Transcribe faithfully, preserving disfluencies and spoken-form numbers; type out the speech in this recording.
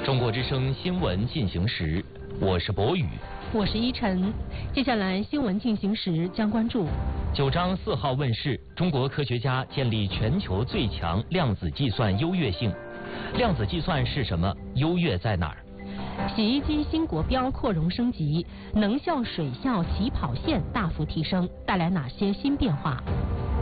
中国之声新闻进行时，我是博宇， 我是依晨。接下来新闻进行时将关注： 九章四号问世，中国科学家建立全球最强量子计算优越性。量子计算是什么？优越在哪儿？ 洗衣机新国标扩容升级，能效水效起跑线大幅提升，带来哪些新变化？